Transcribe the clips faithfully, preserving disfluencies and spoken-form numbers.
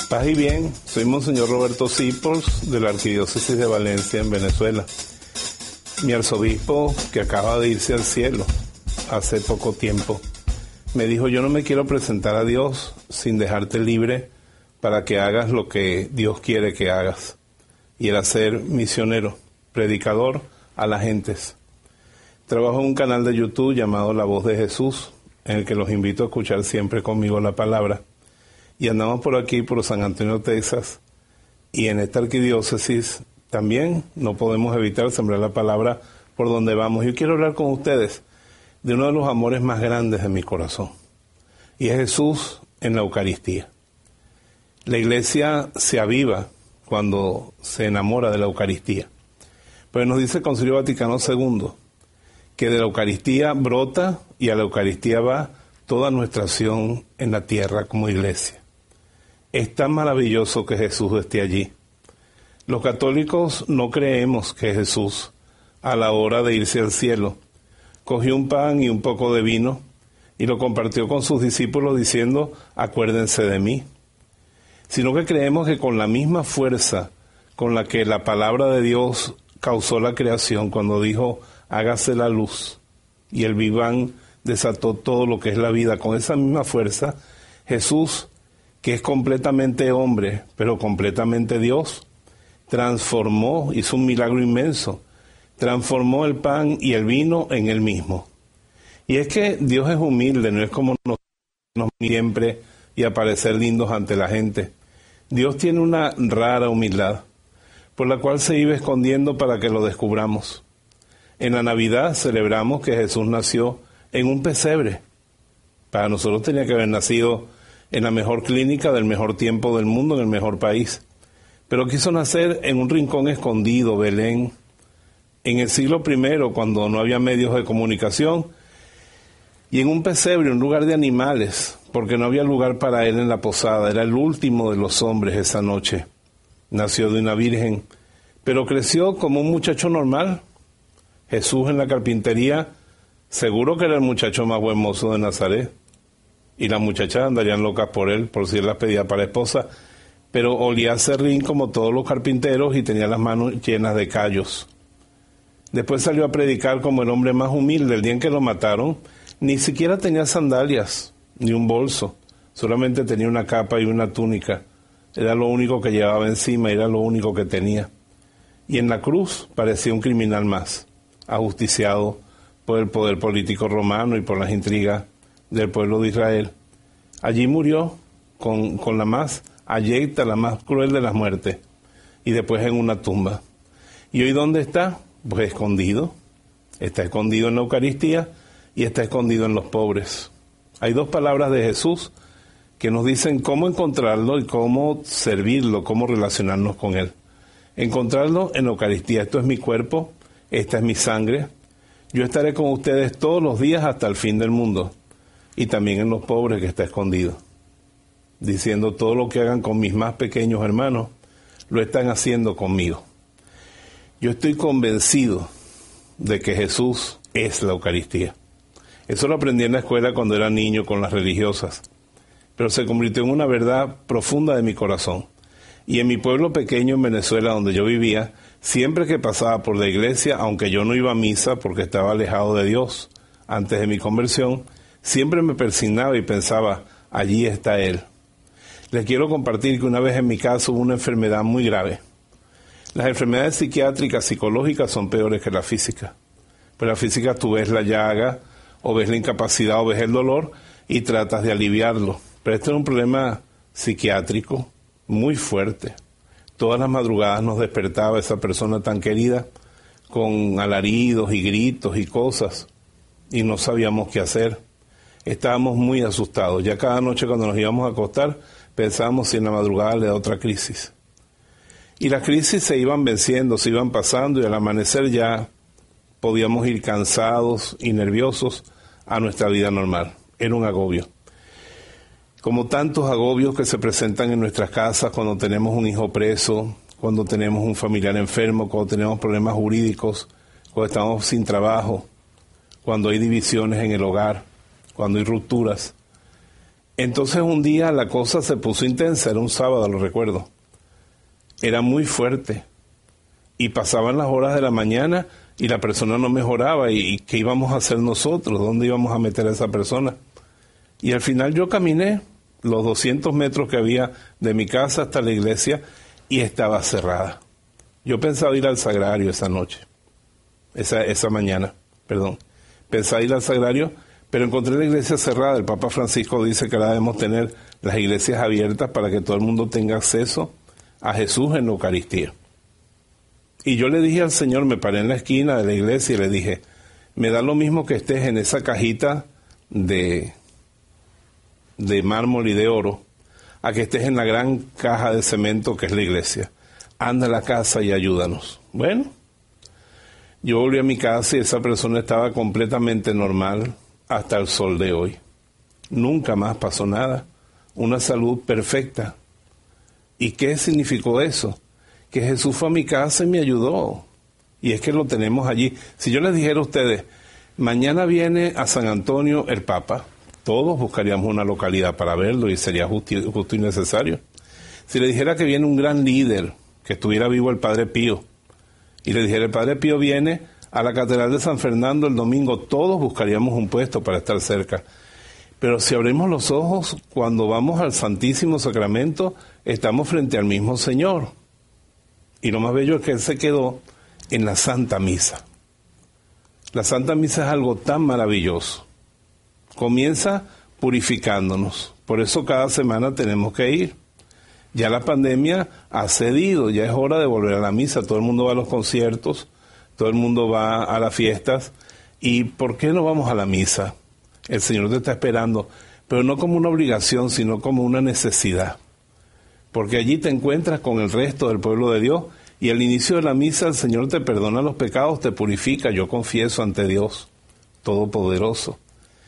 Paz y bien, soy Monseñor Roberto Sipols de la Arquidiócesis de Valencia en Venezuela. Mi arzobispo, que acaba de irse al cielo hace poco tiempo, me dijo: yo no me quiero presentar a Dios sin dejarte libre para que hagas lo que Dios quiere que hagas. Y era ser misionero, predicador a las gentes. Trabajo en un canal de YouTube llamado La Voz de Jesús, en el que los invito a escuchar siempre conmigo la palabra. Y andamos por aquí, por San Antonio, Texas, y en esta arquidiócesis también no podemos evitar sembrar la palabra por donde vamos. Yo quiero hablar con ustedes de uno de los amores más grandes de mi corazón, y es Jesús en la Eucaristía. La Iglesia se aviva cuando se enamora de la Eucaristía. Pues nos dice el Concilio Vaticano segundo que de la Eucaristía brota y a la Eucaristía va toda nuestra acción en la tierra como Iglesia. Es tan maravilloso que Jesús esté allí. Los católicos no creemos que Jesús, a la hora de irse al cielo, cogió un pan y un poco de vino y lo compartió con sus discípulos diciendo: acuérdense de mí. Sino que creemos que con la misma fuerza con la que la palabra de Dios causó la creación cuando dijo: hágase la luz, y el Big Bang desató todo lo que es la vida, con esa misma fuerza, Jesús, que es completamente hombre, pero completamente Dios, transformó, hizo un milagro inmenso, transformó el pan y el vino en él mismo. Y es que Dios es humilde, no es como nosotros siempre y aparecer lindos ante la gente. Dios tiene una rara humildad, por la cual se vive escondiendo para que lo descubramos. En la Navidad celebramos que Jesús nació en un pesebre. Para nosotros tenía que haber nacido en la mejor clínica del mejor tiempo del mundo, en el mejor país. Pero quiso nacer en un rincón escondido, Belén, en el siglo primero, cuando no había medios de comunicación, y en un pesebre, un lugar de animales, porque no había lugar para él en la posada. Era el último de los hombres esa noche. Nació de una virgen, pero creció como un muchacho normal. Jesús en la carpintería, seguro que era el muchacho más buen mozo de Nazaret. Y las muchachas andarían locas por él, por si él las pedía para esposa. Pero olía a serrín como todos los carpinteros y tenía las manos llenas de callos. Después salió a predicar como el hombre más humilde. El día en que lo mataron, ni siquiera tenía sandalias, ni un bolso. Solamente tenía una capa y una túnica. Era lo único que llevaba encima, era lo único que tenía. Y en la cruz parecía un criminal más, ajusticiado por el poder político romano y por las intrigas del pueblo de Israel. Allí murió con, con la más abyecta, la más cruel de las muertes, y después en una tumba. ¿Y hoy dónde está? Pues escondido. Está escondido en la Eucaristía y está escondido en los pobres. Hay dos palabras de Jesús que nos dicen cómo encontrarlo y cómo servirlo, cómo relacionarnos con él. Encontrarlo en la Eucaristía. Esto es mi cuerpo, esta es mi sangre. Yo estaré con ustedes todos los días hasta el fin del mundo. Y también en los pobres, que está escondido. Diciendo: todo lo que hagan con mis más pequeños hermanos, lo están haciendo conmigo. Yo estoy convencido de que Jesús es la Eucaristía. Eso lo aprendí en la escuela cuando era niño con las religiosas. Pero se convirtió en una verdad profunda de mi corazón. Y en mi pueblo pequeño en Venezuela, donde yo vivía, siempre que pasaba por la iglesia, aunque yo no iba a misa porque estaba alejado de Dios antes de mi conversión, siempre me persignaba y pensaba: allí está Él. Les quiero compartir que una vez en mi casa hubo una enfermedad muy grave. Las enfermedades psiquiátricas, psicológicas son peores que la física. Pero la física tú ves la llaga, o ves la incapacidad, o ves el dolor, y tratas de aliviarlo. Pero este era un problema psiquiátrico muy fuerte. Todas las madrugadas nos despertaba esa persona tan querida, con alaridos y gritos y cosas, y no sabíamos qué hacer. Estábamos muy asustados. Ya cada noche cuando nos íbamos a acostar, pensábamos si en la madrugada le da otra crisis. Y las crisis se iban venciendo, se iban pasando, y al amanecer ya podíamos ir cansados y nerviosos a nuestra vida normal. Era un agobio. Como tantos agobios que se presentan en nuestras casas cuando tenemos un hijo preso, cuando tenemos un familiar enfermo, cuando tenemos problemas jurídicos, cuando estamos sin trabajo, cuando hay divisiones en el hogar, cuando hay rupturas. Entonces un día la cosa se puso intensa, era un sábado, lo recuerdo. Era muy fuerte. Y pasaban las horas de la mañana y la persona no mejoraba. ¿Y, y qué íbamos a hacer nosotros? ¿Dónde íbamos a meter a esa persona? Y al final yo caminé los doscientos metros que había de mi casa hasta la iglesia y estaba cerrada. Yo pensaba ir al sagrario esa noche, esa, esa mañana, perdón. Pensaba ir al sagrario, pero encontré la iglesia cerrada. El Papa Francisco dice que ahora debemos tener las iglesias abiertas para que todo el mundo tenga acceso a Jesús en la Eucaristía. Y yo le dije al Señor, me paré en la esquina de la iglesia y le dije, me da lo mismo que estés en esa cajita de, de mármol y de oro, a que estés en la gran caja de cemento que es la iglesia. Anda a la casa y ayúdanos. Bueno, yo volví a mi casa y esa persona estaba completamente normal hasta el sol de hoy. Nunca más pasó nada. Una salud perfecta. ¿Y qué significó eso? Que Jesús fue a mi casa y me ayudó. Y es que lo tenemos allí. Si yo les dijera a ustedes, mañana viene a San Antonio el Papa, todos buscaríamos una localidad para verlo y sería justo, justo y necesario. Si le dijera que viene un gran líder, que estuviera vivo el Padre Pío, y le dijera el Padre Pío viene a la Catedral de San Fernando el domingo, todos buscaríamos un puesto para estar cerca. Pero si abrimos los ojos, cuando vamos al Santísimo Sacramento, estamos frente al mismo Señor. Y lo más bello es que Él se quedó en la Santa Misa. La Santa Misa es algo tan maravilloso. Comienza purificándonos. Por eso cada semana tenemos que ir. Ya la pandemia ha cedido, ya es hora de volver a la misa. Todo el mundo va a los conciertos, todo el mundo va a las fiestas. ¿Y por qué no vamos a la misa? El Señor te está esperando, pero no como una obligación, sino como una necesidad. Porque allí te encuentras con el resto del pueblo de Dios y al inicio de la misa el Señor te perdona los pecados, te purifica. Yo confieso ante Dios Todopoderoso.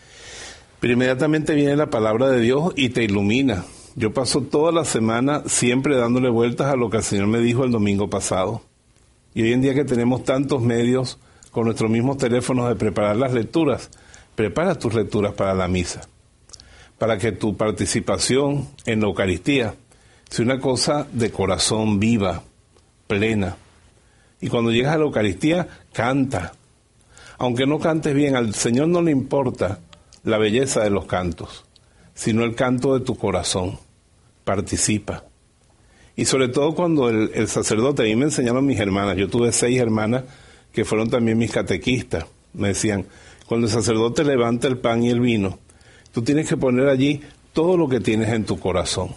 Pero inmediatamente viene la palabra de Dios y te ilumina. Yo paso toda la semana siempre dándole vueltas a lo que el Señor me dijo el domingo pasado. Y hoy en día que tenemos tantos medios con nuestros mismos teléfonos de preparar las lecturas, prepara tus lecturas para la misa, para que tu participación en la Eucaristía sea una cosa de corazón viva, plena. Y cuando llegas a la Eucaristía, canta. Aunque no cantes bien, al Señor no le importa la belleza de los cantos, sino el canto de tu corazón. Participa. Y sobre todo cuando el, el sacerdote, a mí me enseñaron mis hermanas, yo tuve seis hermanas que fueron también mis catequistas, me decían, cuando el sacerdote levanta el pan y el vino, tú tienes que poner allí todo lo que tienes en tu corazón.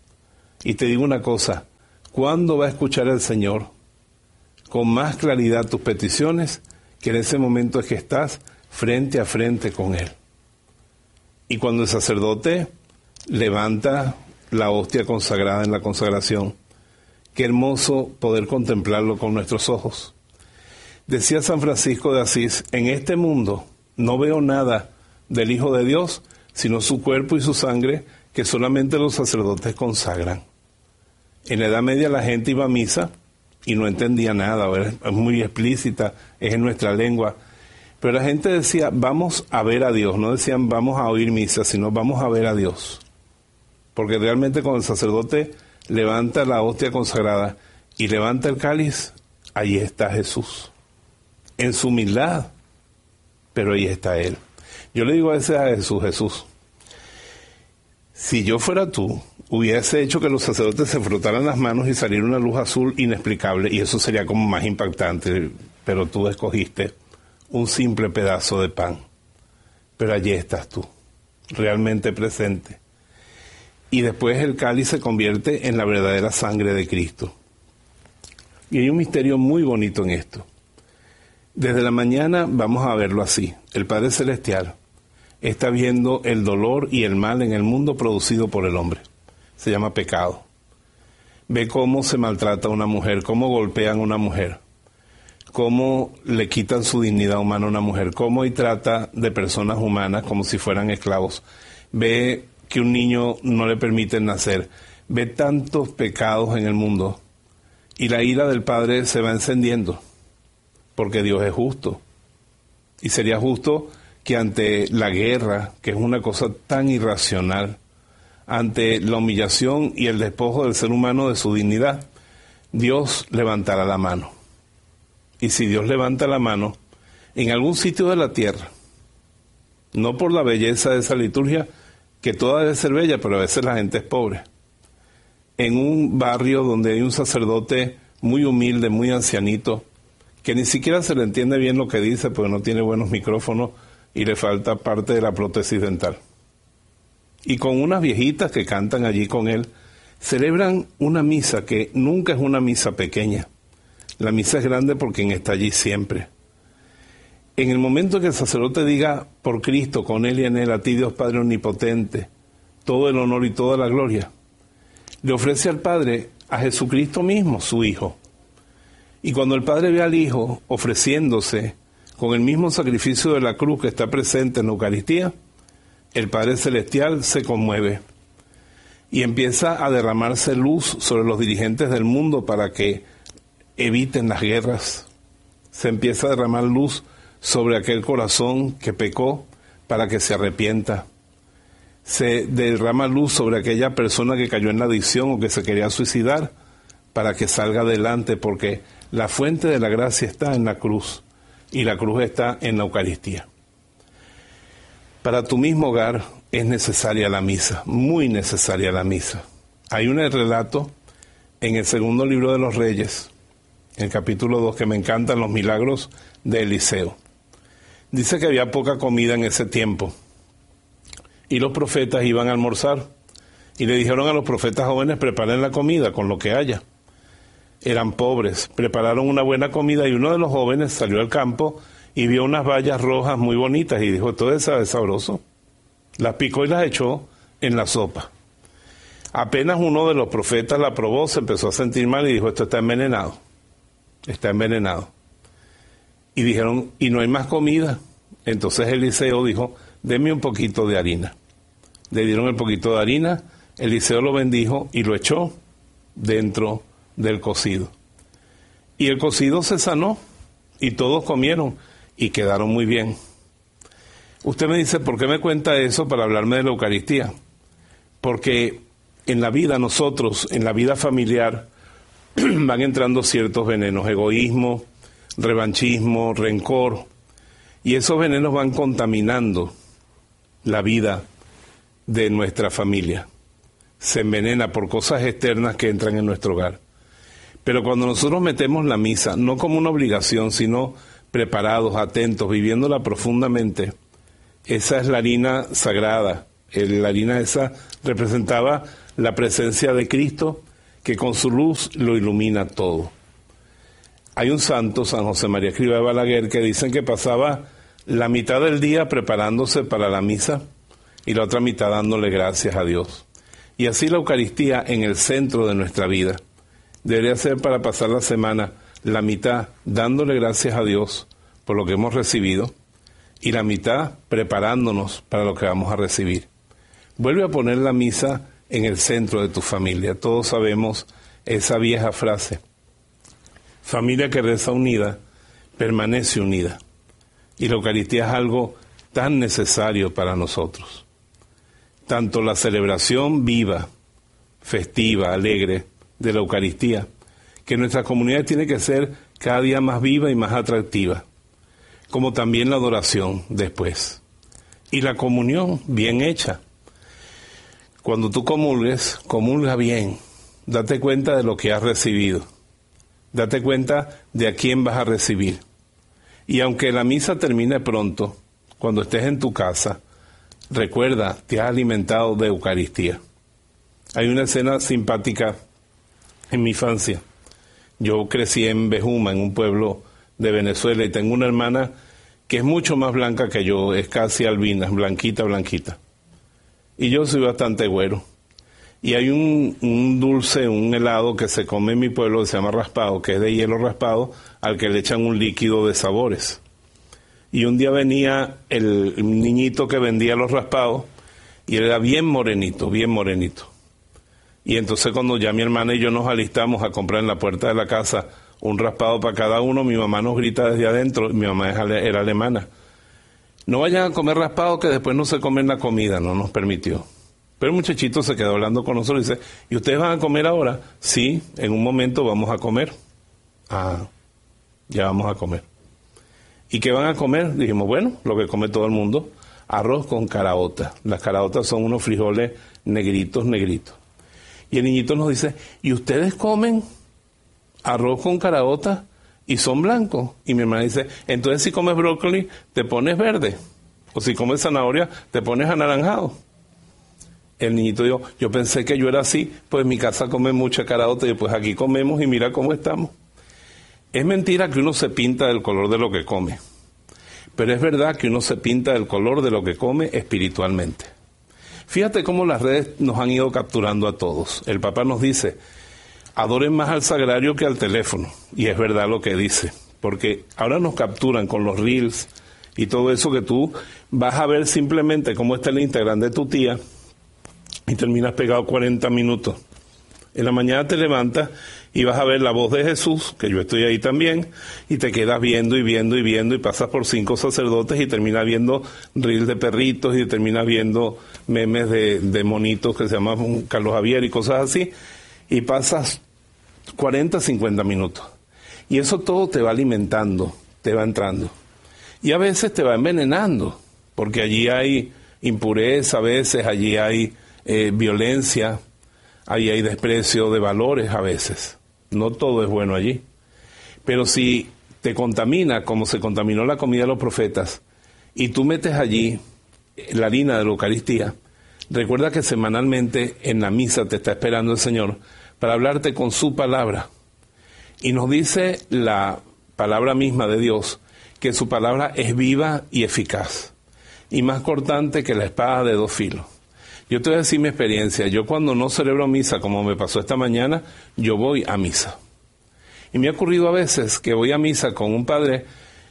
Y te digo una cosa, ¿cuándo va a escuchar el Señor con más claridad tus peticiones? Que en ese momento es que estás frente a frente con Él. Y cuando el sacerdote levanta la hostia consagrada en la consagración, qué hermoso poder contemplarlo con nuestros ojos. Decía San Francisco de Asís, en este mundo no veo nada del Hijo de Dios, sino su cuerpo y su sangre que solamente los sacerdotes consagran. En la Edad Media la gente iba a misa y no entendía nada, es muy explícita, es en nuestra lengua. Pero la gente decía, vamos a ver a Dios, no decían vamos a oír misa, sino vamos a ver a Dios. Porque realmente cuando el sacerdote levanta la hostia consagrada y levanta el cáliz, ahí está Jesús, en su humildad, pero ahí está Él. Yo le digo a veces a Jesús, Jesús, si yo fuera tú, hubiese hecho que los sacerdotes se frotaran las manos y saliera una luz azul inexplicable, y eso sería como más impactante, pero tú escogiste un simple pedazo de pan. Pero allí estás tú, realmente presente. Y después el cáliz se convierte en la verdadera sangre de Cristo. Y hay un misterio muy bonito en esto. Desde la mañana vamos a verlo así. El Padre Celestial está viendo el dolor y el mal en el mundo producido por el hombre. Se llama pecado. Ve cómo se maltrata a una mujer, cómo golpean a una mujer, cómo le quitan su dignidad humana a una mujer, cómo y trata de personas humanas como si fueran esclavos. Ve que un niño no le permiten nacer. Ve tantos pecados en el mundo y la ira del Padre se va encendiendo porque Dios es justo. Y sería justo que ante la guerra, que es una cosa tan irracional, ante la humillación y el despojo del ser humano de su dignidad, Dios levantará la mano. Y si Dios levanta la mano, en algún sitio de la tierra, no por la belleza de esa liturgia, que toda debe ser bella, pero a veces la gente es pobre, en un barrio donde hay un sacerdote muy humilde, muy ancianito, que ni siquiera se le entiende bien lo que dice porque no tiene buenos micrófonos y le falta parte de la prótesis dental. Y con unas viejitas que cantan allí con él, celebran una misa que nunca es una misa pequeña. La misa es grande por quien está allí siempre. En el momento que el sacerdote diga, por Cristo, con él y en él, a ti Dios Padre Omnipotente, todo el honor y toda la gloria, le ofrece al Padre a Jesucristo mismo, su Hijo. Y cuando el Padre ve al Hijo ofreciéndose con el mismo sacrificio de la cruz que está presente en la Eucaristía, el Padre Celestial se conmueve y empieza a derramarse luz sobre los dirigentes del mundo para que eviten las guerras. Se empieza a derramar luz sobre aquel corazón que pecó para que se arrepienta. Se derrama luz sobre aquella persona que cayó en la adicción o que se quería suicidar para que salga adelante, porque la fuente de la gracia está en la cruz y la cruz está en la Eucaristía. Para tu mismo hogar es necesaria la misa, muy necesaria la misa. Hay un relato en el segundo libro de los Reyes, en el capítulo dos, que me encantan, los milagros de Eliseo. Dice que había poca comida en ese tiempo y los profetas iban a almorzar y le dijeron a los profetas jóvenes, preparen la comida con lo que haya. Eran pobres, prepararon una buena comida y uno de los jóvenes salió al campo y vio unas bayas rojas muy bonitas y dijo, todo eso es sabroso. Las picó y las echó en la sopa. Apenas uno de los profetas la probó, se empezó a sentir mal y dijo, esto está envenenado, está envenenado. Y dijeron, ¿y no hay más comida? Entonces Eliseo dijo, deme un poquito de harina. Le dieron el poquito de harina, Eliseo lo bendijo y lo echó dentro del cocido. Y el cocido se sanó y todos comieron y quedaron muy bien. Usted me dice, ¿por qué me cuenta eso para hablarme de la Eucaristía? Porque en la vida nosotros, en la vida familiar, van entrando ciertos venenos, egoísmo, revanchismo, rencor, y esos venenos van contaminando la vida de nuestra familia. Se envenena por cosas externas que entran en nuestro hogar. Pero cuando nosotros metemos la misa, no como una obligación, sino preparados, atentos, viviéndola profundamente, esa es la harina sagrada. El, la harina esa representaba la presencia de Cristo, que con su luz lo ilumina todo. Hay un santo, San José María Escrivá de Balaguer, que dicen que pasaba la mitad del día preparándose para la misa y la otra mitad dándole gracias a Dios. Y así la Eucaristía en el centro de nuestra vida debería ser, para pasar la semana, la mitad dándole gracias a Dios por lo que hemos recibido y la mitad preparándonos para lo que vamos a recibir. Vuelve a poner la misa en el centro de tu familia. Todos sabemos esa vieja frase: familia que reza unida, permanece unida. Y la Eucaristía es algo tan necesario para nosotros. Tanto la celebración viva, festiva, alegre de la Eucaristía, que nuestra comunidad tiene que ser cada día más viva y más atractiva, como también la adoración después. Y la comunión bien hecha. Cuando tú comulgues, comulga bien. Date cuenta de lo que has recibido. Date cuenta de a quién vas a recibir. Y aunque la misa termine pronto, cuando estés en tu casa, recuerda, te has alimentado de Eucaristía. Hay una escena simpática en mi infancia. Yo crecí en Bejuma, en un pueblo de Venezuela, y tengo una hermana que es mucho más blanca que yo, es casi albina, blanquita, blanquita. Y yo soy bastante güero. Y hay un, un dulce, un helado que se come en mi pueblo que se llama raspado, que es de hielo raspado, al que le echan un líquido de sabores. Y un día venía el niñito que vendía los raspados, y él era bien morenito, bien morenito. Y entonces cuando ya mi hermana y yo nos alistamos a comprar en la puerta de la casa un raspado para cada uno, mi mamá nos grita desde adentro, mi mamá era alemana: no vayan a comer raspado que después no se comen la comida. No nos permitió. Pero el muchachito se quedó hablando con nosotros y dice, ¿y ustedes van a comer ahora? Sí, en un momento vamos a comer. Ah, ya vamos a comer. ¿Y qué van a comer? Dijimos, bueno, lo que come todo el mundo, arroz con caraota. Las caraotas son unos frijoles negritos, negritos. Y el niñito nos dice, ¿y ustedes comen arroz con caraota y son blancos? Y mi hermana dice, entonces si comes brócoli, te pones verde. O si comes zanahoria, te pones anaranjado. El niñito dijo, yo pensé que yo era así, pues en mi casa come mucha caraota y pues aquí comemos y mira cómo estamos. Es mentira que uno se pinta del color de lo que come, pero es verdad que uno se pinta del color de lo que come espiritualmente. Fíjate cómo las redes nos han ido capturando a todos. El Papa nos dice, adoren más al sagrario que al teléfono, y es verdad lo que dice, porque ahora nos capturan con los reels y todo eso que tú vas a ver simplemente cómo está el Instagram de tu tía, y terminas pegado cuarenta minutos. En la mañana te levantas y vas a ver La Voz de Jesús, que yo estoy ahí también, y te quedas viendo y viendo y viendo y pasas por cinco sacerdotes y terminas viendo reels de perritos y terminas viendo memes de, de monitos que se llaman Carlos Javier y cosas así, y pasas cuarenta, cincuenta minutos. Y eso todo te va alimentando, te va entrando. Y a veces te va envenenando, porque allí hay impureza, a veces allí hay Eh, violencia, ahí hay desprecio de valores a veces. No todo es bueno allí. Pero si te contamina, como se contaminó la comida de los profetas, y tú metes allí la harina de la Eucaristía, recuerda que semanalmente en la misa te está esperando el Señor para hablarte con su palabra. Y nos dice la palabra misma de Dios que su palabra es viva y eficaz, y más cortante que la espada de dos filos. Yo te voy a decir mi experiencia. Yo cuando no celebro misa, como me pasó esta mañana, yo voy a misa. Y me ha ocurrido a veces que voy a misa con un padre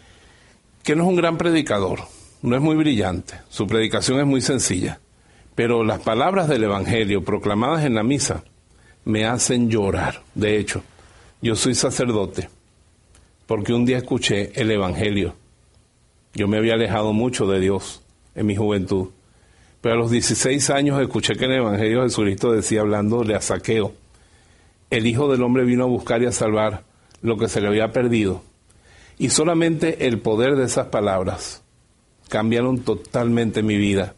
que no es un gran predicador, no es muy brillante, su predicación es muy sencilla, pero las palabras del Evangelio proclamadas en la misa me hacen llorar. De hecho, yo soy sacerdote porque un día escuché el Evangelio. Yo me había alejado mucho de Dios en mi juventud. Pero a los dieciséis años escuché que en el Evangelio Jesucristo decía, hablándole a Zaqueo, el Hijo del Hombre vino a buscar y a salvar lo que se le había perdido. Y solamente el poder de esas palabras cambiaron totalmente mi vida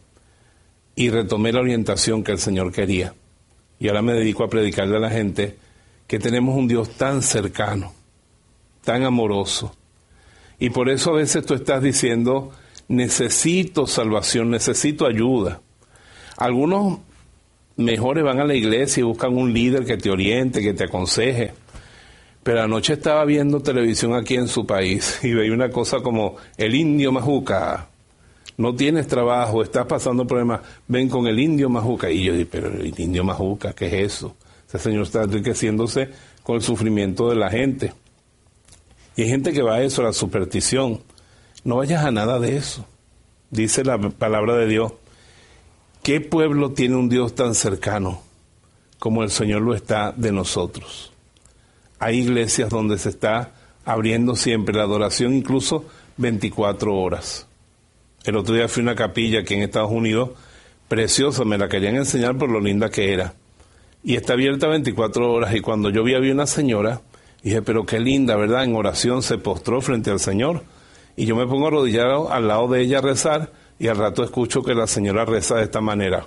y retomé la orientación que el Señor quería. Y ahora me dedico a predicarle a la gente que tenemos un Dios tan cercano, tan amoroso. Y por eso a veces tú estás diciendo, necesito salvación, necesito ayuda. Algunos mejores van a la iglesia y buscan un líder que te oriente, que te aconseje. Pero anoche estaba viendo televisión aquí en su país y veía una cosa como el indio Majuca. No tienes trabajo, estás pasando problemas, ven con el indio Majuca. Y yo dije, pero el indio Majuca, ¿qué es eso? Ese señor está enriqueciéndose con el sufrimiento de la gente. Y hay gente que va a eso, a la superstición. No vayas a nada de eso. Dice la palabra de Dios, ¿qué pueblo tiene un Dios tan cercano como el Señor lo está de nosotros? Hay iglesias donde se está abriendo siempre la adoración, incluso veinticuatro horas. El otro día fui a una capilla aquí en Estados Unidos, preciosa, me la querían enseñar por lo linda que era. Y está abierta veinticuatro horas, y cuando yo vi había una señora, dije, pero qué linda, ¿verdad? En oración se postró frente al Señor. Y yo me pongo arrodillado al lado de ella a rezar, y al rato escucho que la señora reza de esta manera.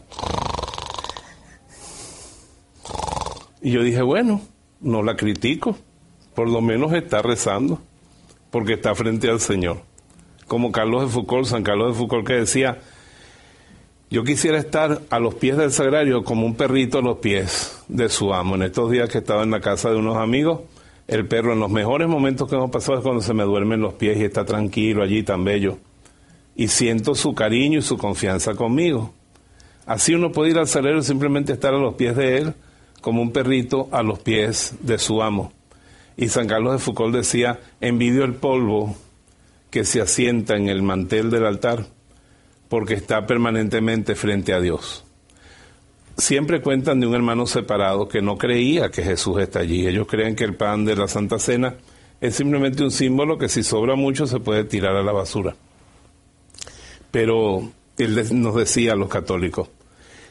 Y yo dije, bueno, no la critico, por lo menos está rezando, porque está frente al Señor. Como Carlos de Foucault, San Carlos de Foucault, que decía, yo quisiera estar a los pies del sagrario como un perrito a los pies de su amo. En estos días que estaba en la casa de unos amigos, el perro en los mejores momentos que hemos pasado es cuando se me duermen los pies y está tranquilo allí, tan bello. Y siento su cariño y su confianza conmigo. Así uno puede ir al sagrario y simplemente estar a los pies de él, como un perrito a los pies de su amo. Y San Carlos de Foucault decía, envidio el polvo que se asienta en el mantel del altar, porque está permanentemente frente a Dios. Siempre cuentan de un hermano separado que no creía que Jesús está allí. Ellos creen que el pan de la Santa Cena es simplemente un símbolo que si sobra mucho se puede tirar a la basura. Pero él nos decía a los católicos,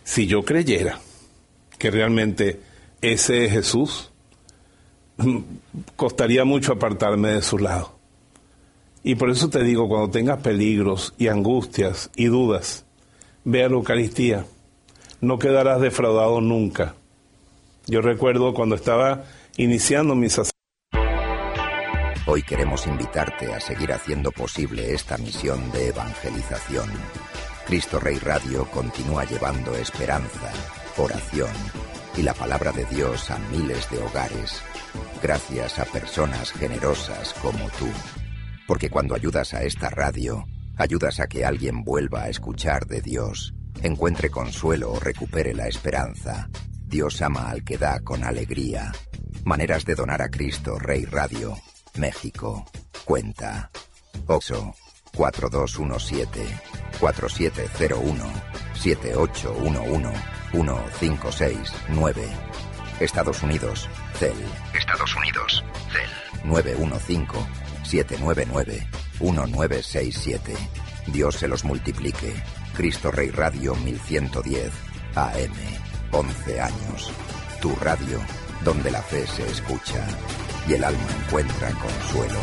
Si yo creyera que realmente ese es Jesús, costaría mucho apartarme de su lado. Y por eso te digo, cuando tengas peligros y angustias y dudas, ve a la Eucaristía. No quedarás defraudado nunca. Yo recuerdo cuando estaba iniciando mis sacerdotes. Hoy queremos invitarte a seguir haciendo posible esta misión de evangelización. Cristo Rey Radio continúa llevando esperanza, oración y la palabra de Dios a miles de hogares, gracias a personas generosas como tú. Porque cuando ayudas a esta radio, ayudas a que alguien vuelva a escuchar de Dios, encuentre consuelo o recupere la esperanza. Dios ama al que da con alegría. Maneras de donar a Cristo Rey Radio, México. Cuenta Oxxo cuatro dos uno siete, cuatro siete cero uno, siete ocho uno uno, uno cinco seis nueve. Estados Unidos, Cel. Estados Unidos, Cel. nueve uno cinco, siete nueve nueve, uno nueve seis siete. Dios se los multiplique. Cristo Rey Radio mil ciento diez, A M. once años. Tu radio, donde la fe se escucha y el alma encuentra consuelo.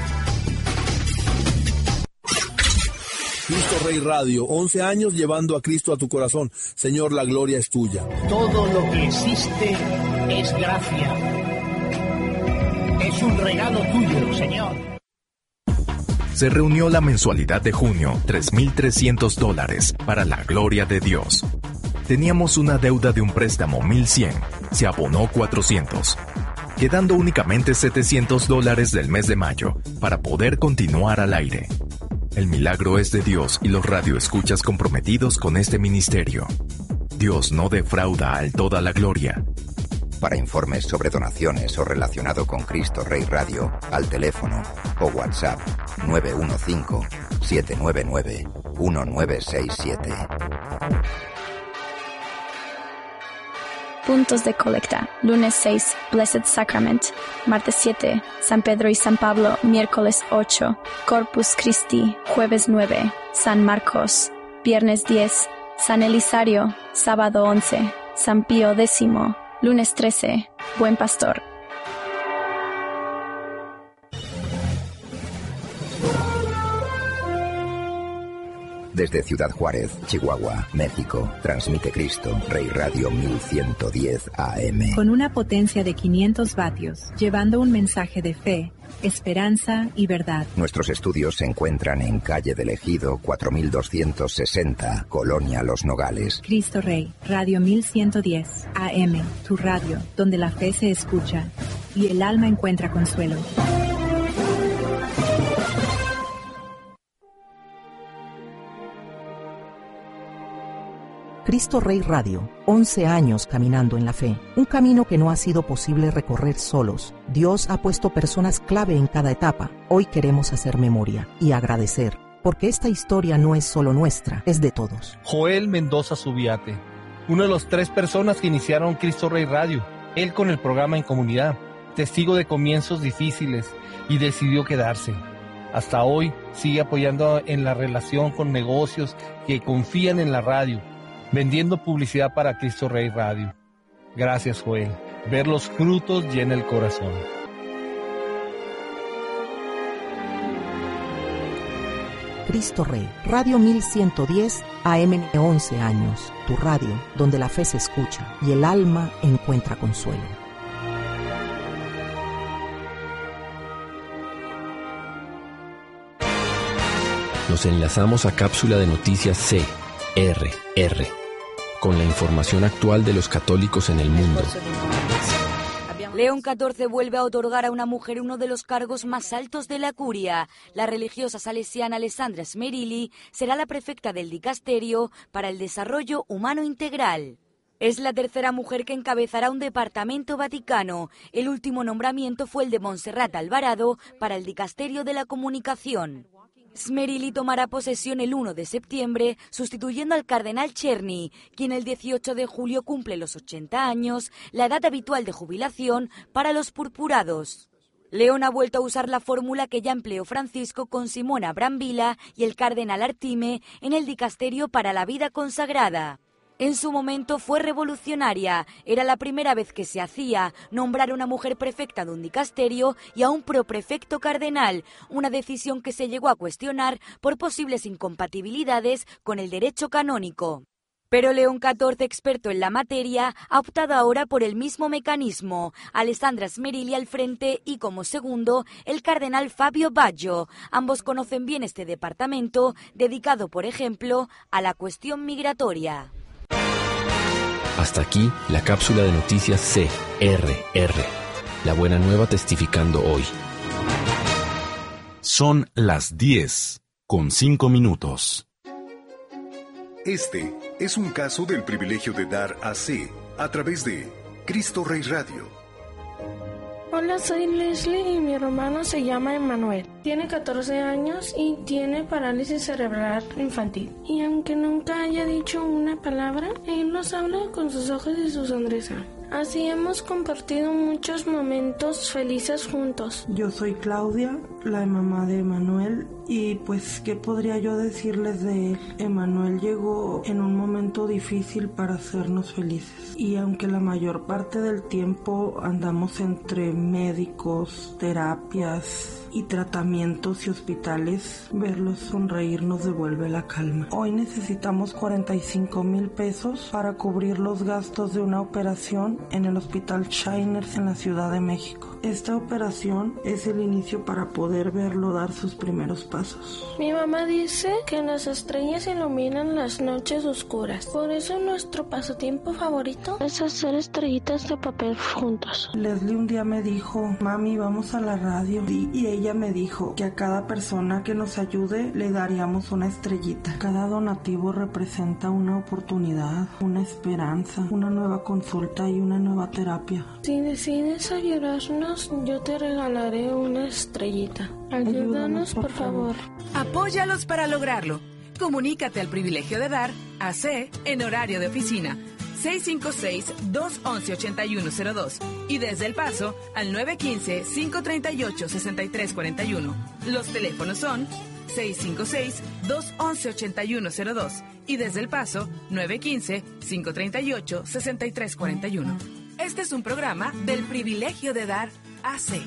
Cristo Rey Radio, once años llevando a Cristo a tu corazón. Señor, la gloria es tuya. Todo lo que existe es gracia. Es un regalo tuyo, Señor. Se reunió la mensualidad de junio, tres mil trescientos dólares, para la gloria de Dios. Teníamos una deuda de un préstamo mil cien, se abonó cuatrocientos, quedando únicamente setecientos dólares del mes de mayo para poder continuar al aire. El milagro es de Dios y los radioescuchas comprometidos con este ministerio. Dios no defrauda al toda la gloria. Para informes sobre donaciones o relacionado con Cristo Rey Radio, al teléfono o WhatsApp nueve uno cinco, siete nueve nueve, uno nueve seis siete. Puntos de colecta. Lunes seis, Blessed Sacrament. Martes siete, San Pedro y San Pablo. Miércoles ocho, Corpus Christi. Jueves nueve, San Marcos. Viernes diez, San Elisario. Sábado once, San Pío X. Lunes trece, Buen Pastor. Desde Ciudad Juárez, Chihuahua, México, transmite Cristo Rey Radio mil ciento diez A M. Con una potencia de quinientos vatios, llevando un mensaje de fe, esperanza y verdad. Nuestros estudios se encuentran en calle del Ejido cuatro mil doscientos sesenta, Colonia Los Nogales. Cristo Rey, Radio mil ciento diez A M, tu radio, donde la fe se escucha y el alma encuentra consuelo. Cristo Rey Radio, once años caminando en la fe, un camino que no ha sido posible recorrer solos. Dios ha puesto personas clave en cada etapa. Hoy queremos hacer memoria y agradecer, porque esta historia no es solo nuestra, es de todos. Joel Mendoza Subiate, uno de los tres personas que iniciaron Cristo Rey Radio, él con el programa en comunidad, testigo de comienzos difíciles y decidió quedarse. Hasta hoy sigue apoyando en la relación con negocios que confían en la radio, vendiendo publicidad para Cristo Rey Radio. Gracias, Joel. Ver los frutos llena el corazón. Cristo Rey, Radio mil ciento diez A M, once años. Tu radio, donde la fe se escucha y el alma encuentra consuelo. Nos enlazamos a cápsula de noticias C R R con la información actual de los católicos en el mundo. León catorce vuelve a otorgar a una mujer uno de los cargos más altos de la curia. La religiosa salesiana Alessandra Smerilli será la prefecta del dicasterio para el desarrollo humano integral. Es la tercera mujer que encabezará un departamento vaticano. El último nombramiento fue el de Montserrat Alvarado para el dicasterio de la comunicación. Smerilli tomará posesión el uno de septiembre, sustituyendo al cardenal Czerny, quien el dieciocho de julio cumple los ochenta años, la edad habitual de jubilación para los purpurados. León ha vuelto a usar la fórmula que ya empleó Francisco con Simona Brambilla y el cardenal Artime en el dicasterio para la vida consagrada. En su momento fue revolucionaria. Era la primera vez que se hacía nombrar a una mujer prefecta de un dicasterio y a un proprefecto cardenal, una decisión que se llegó a cuestionar por posibles incompatibilidades con el derecho canónico. Pero León catorce, experto en la materia, ha optado ahora por el mismo mecanismo. Alessandra Smerilli al frente y como segundo el cardenal Fabio Baggio. Ambos conocen bien este departamento, dedicado, por ejemplo, a la cuestión migratoria. Hasta aquí la cápsula de noticias C R R. La buena nueva testificando hoy. Son las diez con cinco minutos. Este es un caso del privilegio de dar a C a través de Cristo Rey Radio. Hola, soy Leslie y mi hermano se llama Emanuel. Tiene catorce años y tiene parálisis cerebral infantil. Y aunque nunca haya dicho una palabra, él nos habla con sus ojos y su sonrisa. Así hemos compartido muchos momentos felices juntos. Yo soy Claudia, la mamá de Emanuel, y pues, ¿qué podría yo decirles de él? Emanuel llegó en un momento difícil para hacernos felices. Y aunque la mayor parte del tiempo andamos entre médicos, terapias y tratamientos y hospitales, verlos sonreír nos devuelve la calma. Hoy necesitamos cuarenta y cinco mil pesos para cubrir los gastos de una operación en el Hospital Shiners en la Ciudad de México. Esta operación es el inicio para poder verlo dar sus primeros pasos. Mi mamá dice que las estrellas iluminan las noches oscuras. Por eso nuestro pasatiempo favorito es hacer estrellitas de papel juntos. Leslie un día me dijo, mami, vamos a la radio. Y, y ella me dijo que a cada persona que nos ayude le daríamos una estrellita. Cada donativo representa una oportunidad, una esperanza, una nueva consulta y una nueva terapia. Si decides ayudarnos, yo te regalaré una estrellita. Ayúdanos, por favor. Apóyalos para lograrlo. Comunícate al privilegio de dar a C en horario de oficina seis cinco seis, dos once, ochenta y uno cero dos y desde El Paso al nueve uno cinco, cinco tres ocho, seis tres cuatro uno. Los teléfonos son seis cinco seis, dos once, ochenta y uno cero dos y desde El Paso nueve uno cinco, cinco tres ocho, seis tres cuatro uno. Este es un programa del privilegio de dar A C.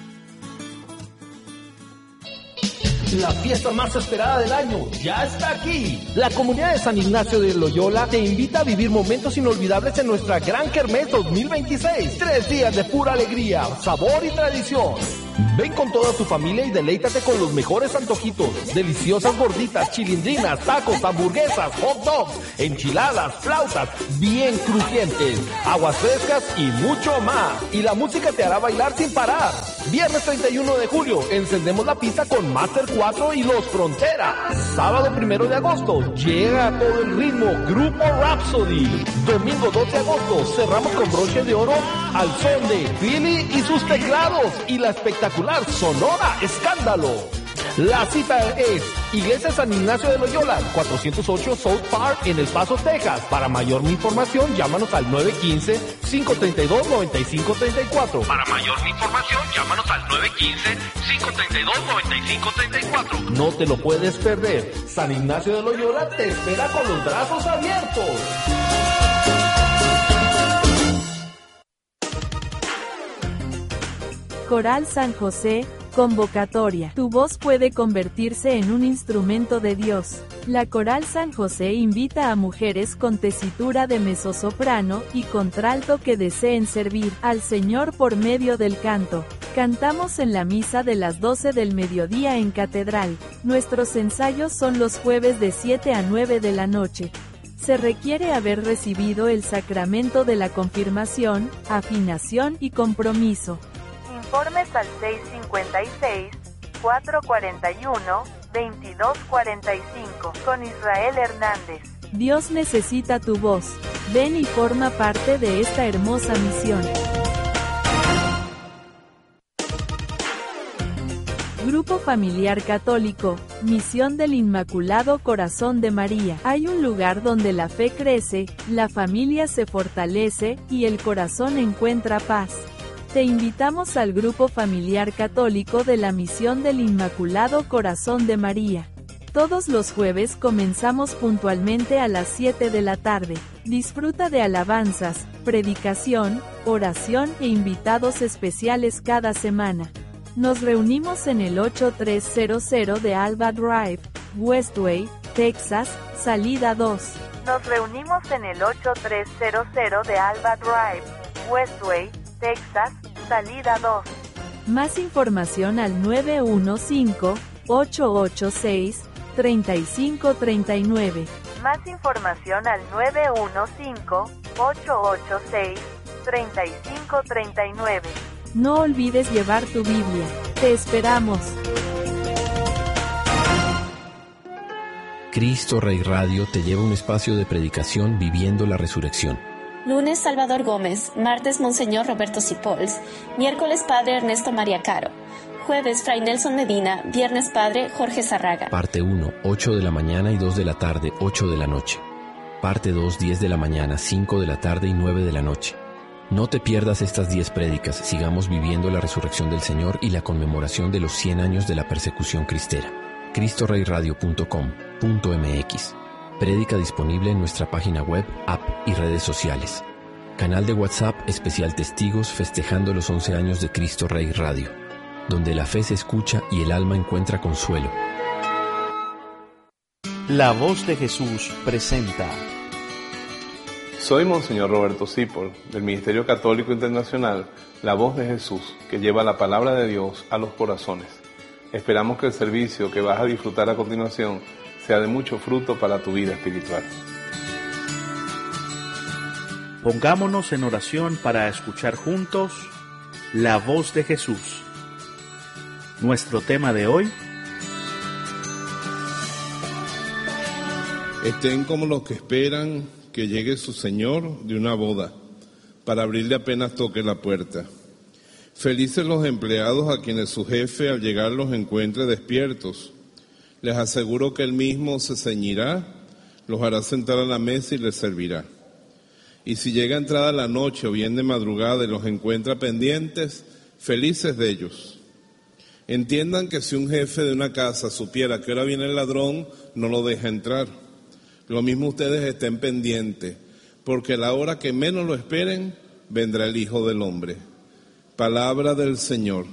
La fiesta más esperada del año ya está aquí. La comunidad de San Ignacio de Loyola te invita a vivir momentos inolvidables en nuestra Gran Kermés dos mil veintiséis. Tres días de pura alegría, sabor y tradición. Ven con toda tu familia y deleítate con los mejores antojitos, deliciosas gorditas, chilindrinas, tacos, hamburguesas, hot dogs, enchiladas, flautas, bien crujientes, aguas frescas y mucho más. Y la música te hará bailar sin parar. Viernes treinta y uno de julio, encendemos la pista con Master cuatro y Los Frontera. Sábado primero de agosto, llega a todo el ritmo Grupo Rhapsody. Domingo dos de agosto, cerramos con broche de oro al son de Philly y sus teclados y la espectacular Sonora Escándalo. La cita es Iglesia San Ignacio de Loyola, cuatrocientos ocho South Park en El Paso, Texas. Para mayor información, llámanos al nueve uno cinco, cinco tres dos, nueve cinco tres cuatro. Para mayor información, llámanos al nueve uno cinco, cinco tres dos, nueve cinco tres cuatro. No te lo puedes perder. San Ignacio de Loyola te espera con los brazos abiertos. Coral San José, convocatoria. Tu voz puede convertirse en un instrumento de Dios. La Coral San José invita a mujeres con tesitura de mezzosoprano y contralto que deseen servir al Señor por medio del canto. Cantamos en la misa de las doce del mediodía en Catedral. Nuestros ensayos son los jueves de siete a nueve de la noche. Se requiere haber recibido el sacramento de la confirmación, afinación y compromiso. Informes al seis cinco seis, cuatro cuatro uno, veintidós cuarenta y cinco con Israel Hernández. Dios necesita tu voz. Ven y forma parte de esta hermosa misión. Grupo Familiar Católico, Misión del Inmaculado Corazón de María. Hay un lugar donde la fe crece, la familia se fortalece y el corazón encuentra paz. Te invitamos al Grupo Familiar Católico de la Misión del Inmaculado Corazón de María. Todos los jueves comenzamos puntualmente a las siete de la tarde. Disfruta de alabanzas, predicación, oración e invitados especiales cada semana. Nos reunimos en el ocho tres cero cero de Alba Drive, Westway, Texas, salida dos. Nos reunimos en el ocho tres cero cero de Alba Drive, Westway, Texas, salida dos. Más información al nueve uno cinco, ocho ocho seis, tres cinco tres nueve. Más información al nueve uno cinco, ocho ocho seis, tres cinco tres nueve. No olvides llevar tu Biblia. Te esperamos. Cristo Rey Radio te lleva a un espacio de predicación viviendo la resurrección. Lunes Salvador Gómez, martes Monseñor Roberto Sipols, miércoles Padre Ernesto María Caro, jueves Fray Nelson Medina, viernes Padre Jorge Zarraga. Parte uno, ocho de la mañana y dos de la tarde, ocho de la noche. Parte dos, diez de la mañana, cinco de la tarde y nueve de la noche. No te pierdas estas diez prédicas, sigamos viviendo la resurrección del Señor y la conmemoración de los cien años de la persecución cristera. cristo rey radio punto com punto m x. Prédica disponible en nuestra página web, app y redes sociales. Canal de WhatsApp especial Testigos festejando los once años de Cristo Rey Radio, donde la fe se escucha y el alma encuentra consuelo. La Voz de Jesús presenta. Soy Monseñor Roberto Sipol, del Ministerio Católico Internacional, La Voz de Jesús, que lleva la palabra de Dios a los corazones. Esperamos que el servicio que vas a disfrutar a continuación sea de mucho fruto para tu vida espiritual. Pongámonos en oración para escuchar juntos La Voz de Jesús. Nuestro tema de hoy: estén como los que esperan que llegue su Señor de una boda, para abrirle apenas toque la puerta. Felices los empleados a quienes su jefe al llegar los encuentre despiertos. Les aseguro que él mismo se ceñirá, los hará sentar a la mesa y les servirá. Y si llega entrada la noche o bien de madrugada y los encuentra pendientes, felices de ellos. Entiendan que si un jefe de una casa supiera que ahora viene el ladrón, no lo deja entrar. Lo mismo ustedes estén pendientes, porque a la hora que menos lo esperen, vendrá el Hijo del Hombre. Palabra del Señor.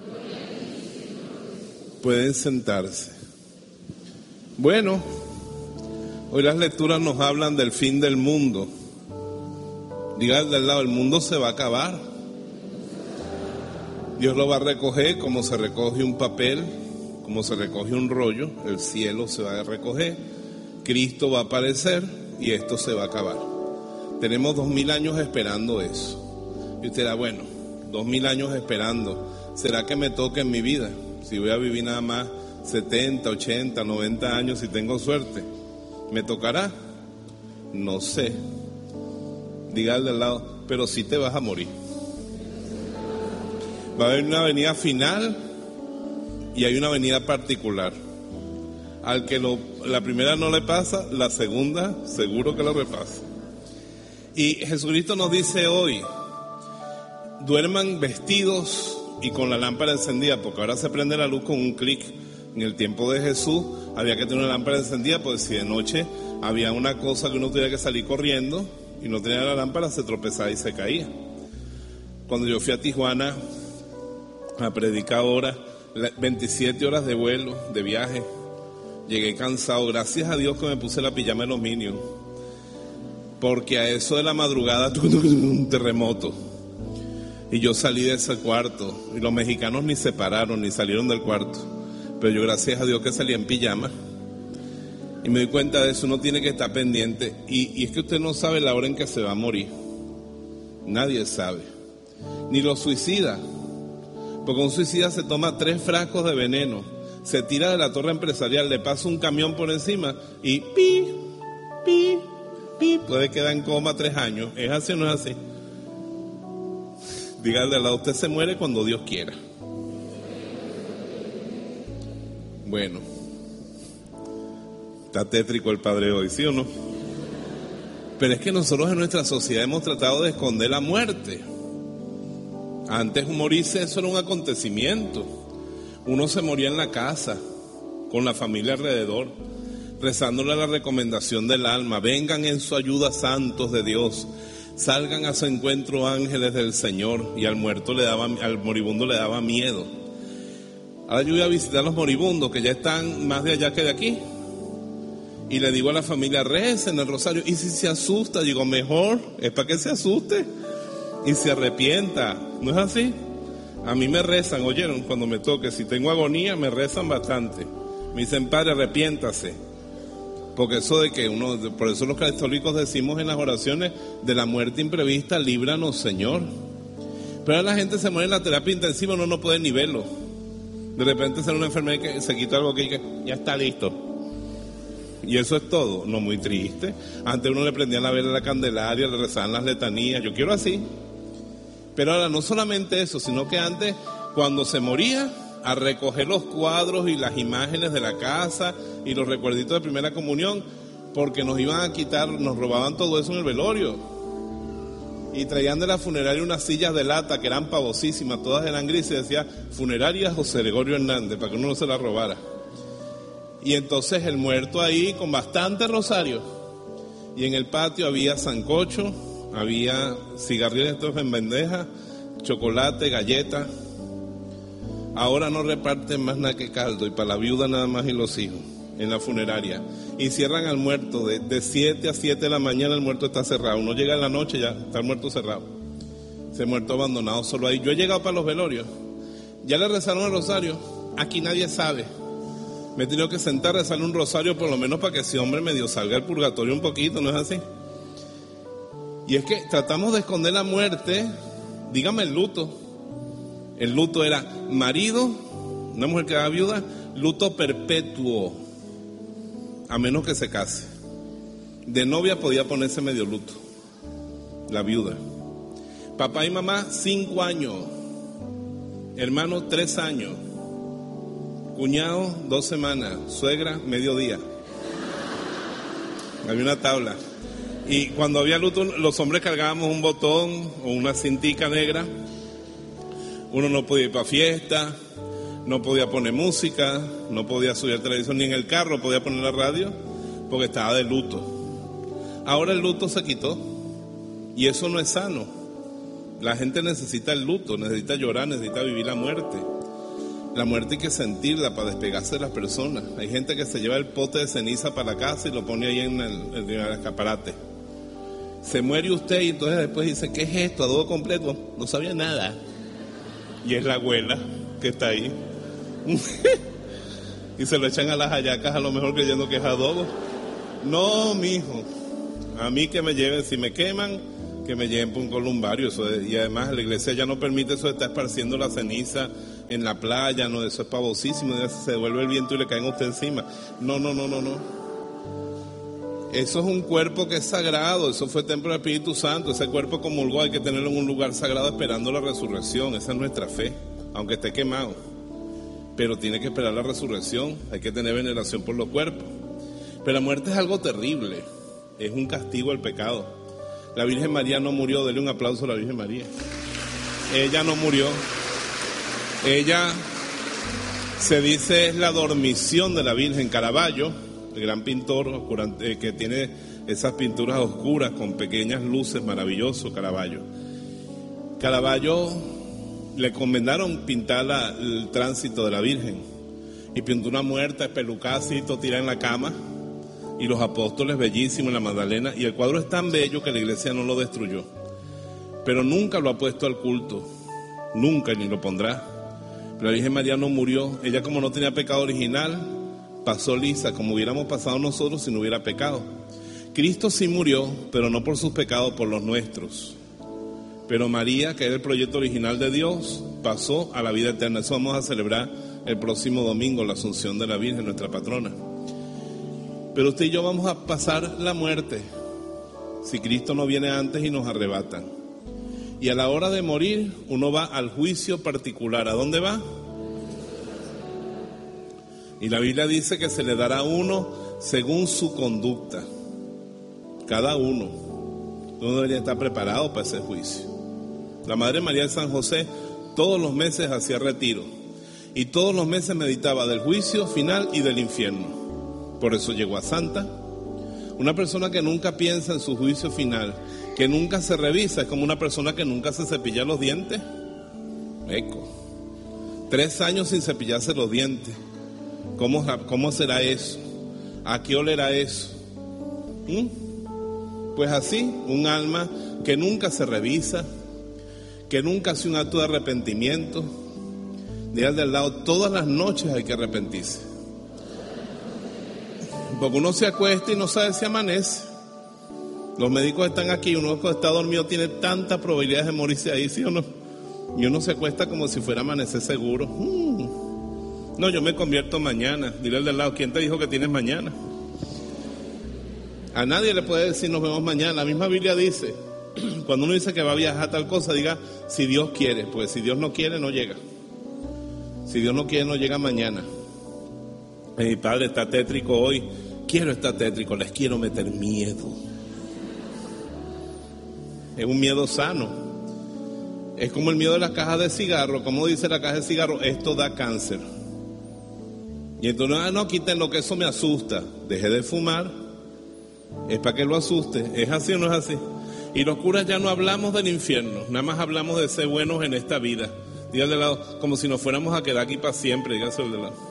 Pueden sentarse. Bueno, hoy las lecturas nos hablan del fin del mundo. Diga del lado, el mundo se va a acabar. Dios lo va a recoger como se recoge un papel, como se recoge un rollo, el cielo se va a recoger, Cristo va a aparecer y esto se va a acabar. Tenemos dos mil años esperando eso. Y usted dirá, bueno, dos mil años esperando, ¿será que me toca en mi vida? Si voy a vivir nada más setenta, ochenta, noventa años si tengo suerte, ¿me tocará? No sé. Diga al de al lado, pero sí te vas a morir. Va a haber una venida final y hay una venida particular. Al que lo, la primera no le pasa, la segunda seguro que lo repasa. Y Jesucristo nos dice hoy, duerman vestidos y con la lámpara encendida, porque ahora se prende la luz con un clic. En el tiempo de Jesús había que tener una lámpara encendida, porque si de noche había una cosa que uno tenía que salir corriendo y no tenía la lámpara, se tropezaba y se caía. Cuando yo fui a Tijuana a predicar ahora, veintisiete horas de vuelo, de viaje, llegué cansado, gracias a Dios que me puse la pijama de los Minions, porque a eso de la madrugada un terremoto. Y yo salí de ese cuarto, y los mexicanos ni se pararon, ni salieron del cuarto, pero yo gracias a Dios que salí en pijama, y me doy cuenta de eso. Uno tiene que estar pendiente, y, y es que usted no sabe la hora en que se va a morir, nadie sabe, ni los suicidas, porque un suicida se toma tres frascos de veneno, se tira de la torre empresarial, le pasa un camión por encima, y pi, pi, pi, puede quedar en coma tres años. ¿Es así o no es así? Dígale al lado, usted se muere cuando Dios quiera. Bueno, está tétrico el padre hoy, ¿sí o no? Pero es que nosotros en nuestra sociedad hemos tratado de esconder la muerte. Antes morirse, eso era un acontecimiento. Uno se moría en la casa, con la familia alrededor, rezándole la recomendación del alma. Vengan en su ayuda santos de Dios, salgan a su encuentro ángeles del Señor. Y al muerto le daba, al moribundo le daba miedo. Ahora yo voy a visitar a los moribundos que ya están más de allá que de aquí. Y le digo a la familia, recen el rosario. Y si se asusta, digo, mejor es para que se asuste y se arrepienta. ¿No es así? A mí me rezan, oyeron, cuando me toque, si tengo agonía, me rezan bastante. Me dicen, padre, arrepiéntase. Porque eso de que uno, por eso los católicos decimos en las oraciones, de la muerte imprevista, líbranos, Señor. Pero ahora la gente se muere en la terapia intensiva, uno no puede ni verlo. De repente sale una enfermedad que se quita algo que dice, ya está listo. Y eso es todo, no, muy triste. Antes uno le prendía la vela a la Candelaria, le rezaban las letanías, yo quiero así. Pero ahora no solamente eso, sino que antes, cuando se moría, a recoger los cuadros y las imágenes de la casa y los recuerditos de primera comunión, porque nos iban a quitar, nos robaban todo eso en el velorio. Y traían de la funeraria unas sillas de lata que eran pavosísimas, todas eran grises, y decía funeraria José Gregorio Hernández, para que uno no se la robara. Y entonces el muerto ahí con bastante rosario, y en el patio había sancocho, había cigarrillos en bandeja, chocolate, galletas. Ahora no reparten más nada que caldo, y para la viuda nada más y los hijos, en la funeraria. Y cierran al muerto, de, de siete a siete de la mañana el muerto está cerrado. Uno llega en la noche, ya está el muerto cerrado. Se muerto abandonado solo ahí. Yo he llegado para los velorios, ya le rezaron el rosario, aquí nadie sabe. Me he tenido que sentar a rezarle un rosario por lo menos para que ese hombre medio salga del purgatorio un poquito, ¿no es así? Y es que tratamos de esconder la muerte. Dígame el luto. El luto era marido, una mujer que era viuda, luto perpetuo, a menos que se case. De novia podía ponerse medio luto, la viuda. Papá y mamá, cinco años. Hermano, tres años. Cuñado, dos semanas. Suegra, medio día. Había una tabla. Y cuando había luto, los hombres cargábamos un botón o una cintica negra. Uno no podía ir para fiesta, no podía poner música, no podía subir el televisor, ni en el carro podía poner la radio, porque estaba de luto. Ahora el luto se quitó, y eso no es sano. La gente necesita el luto, necesita llorar, necesita vivir la muerte. La muerte hay que sentirla para despegarse de las personas. Hay gente que se lleva el pote de ceniza para la casa y lo pone ahí en el, en el escaparate. Se muere usted y entonces después dice, ¿qué es esto? ¿Adobo completo? No sabía nada. Y es la abuela que está ahí. Y se lo echan a las hallacas a lo mejor creyendo que es adobo. No, mijo. A mí que me lleven, si me queman, que me lleven por un columbario. Eso es, y además la iglesia ya no permite eso de estar esparciendo la ceniza en la playa, no, eso es pavosísimo, se devuelve el viento y le caen a usted encima. No, no, no, no, no. Eso es un cuerpo que es sagrado, eso fue templo del Espíritu Santo, ese cuerpo comulgó, hay que tenerlo en un lugar sagrado esperando la resurrección, esa es nuestra fe, aunque esté quemado. Pero tiene que esperar la resurrección, hay que tener veneración por los cuerpos. Pero la muerte es algo terrible, es un castigo al pecado. La Virgen María no murió, denle un aplauso a la Virgen María. Ella no murió. Ella, se dice, es la dormición de la Virgen. Caravaggio, el gran pintor que tiene esas pinturas oscuras con pequeñas luces, maravilloso Caravaggio. Caravaggio le encomendaron pintar la, el tránsito de la Virgen y pintó una muerta espelucada así, tirada en la cama, y los apóstoles bellísimos en la Magdalena, y el cuadro es tan bello que la iglesia no lo destruyó, pero nunca lo ha puesto al culto, nunca, ni lo pondrá. La Virgen María no murió, ella como no tenía pecado original, pasó lisa, como hubiéramos pasado nosotros si no hubiera pecado. Cristo sí murió, pero no por sus pecados, por los nuestros. Pero María, que era el proyecto original de Dios, pasó a la vida eterna. Eso vamos a celebrar el próximo domingo, la Asunción de la Virgen, nuestra patrona. Pero usted y yo vamos a pasar la muerte, si Cristo no viene antes y nos arrebata. Y a la hora de morir, uno va al juicio particular. ¿A dónde va? Y la Biblia dice que se le dará a uno según su conducta. Cada uno. Uno debería estar preparado para ese juicio. La Madre María de San José todos los meses hacía retiro. y todos los meses meditaba del juicio final y del infierno. Por eso llegó a santa. Una persona que nunca piensa en su juicio final, que nunca se revisa, es como una persona que nunca se cepilla los dientes. Eco. Tres años sin cepillarse los dientes. ¿Cómo, cómo será eso? ¿A qué olerá eso? ¿Mm? Pues así, un alma que nunca se revisa, que nunca hace un acto de arrepentimiento. Dígale del lado, todas las noches hay que arrepentirse. Porque uno se acuesta y no sabe si amanece. Los médicos están aquí, uno que está dormido tiene tantas probabilidades de morirse ahí, ¿sí o no? Y uno se acuesta como si fuera a amanecer seguro. Hmm. No, yo me convierto mañana. Dile al del lado, ¿quién te dijo que tienes mañana? A nadie le puede decir nos vemos mañana. La misma Biblia dice, cuando uno dice que va a viajar a tal cosa, diga si Dios quiere. Pues si Dios no quiere, no llega. Si Dios no quiere, no llega mañana. Mi padre está tétrico hoy. Quiero estar tétrico, les quiero meter miedo. Es un miedo sano. Es como el miedo de la caja de cigarro. Como dice la caja de cigarro, esto da cáncer. Y entonces, ah, no, quítenlo, que eso me asusta. Deje de fumar. Es para que lo asuste. ¿Es así o no es así? Y los curas ya no hablamos del infierno, nada más hablamos de ser buenos en esta vida. Dígale de lado, como si nos fuéramos a quedar aquí para siempre. Dígase de lado.